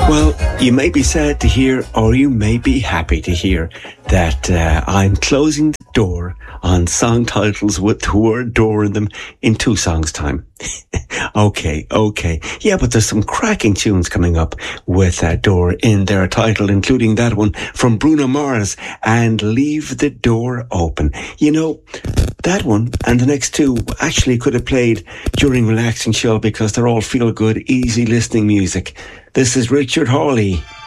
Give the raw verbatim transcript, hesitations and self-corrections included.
Well, you may be sad to hear, or you may be happy to hear, that uh, I'm closing the door on song titles with the word door in them in two songs' time. okay, okay. Yeah, but there's some cracking tunes coming up with uh, door in their title, including that one from Bruno Mars, and Leave the Door Open. You know, that one and the next two actually could have played during relaxing show because they're all feel-good, easy listening music. This is Richard Hawley.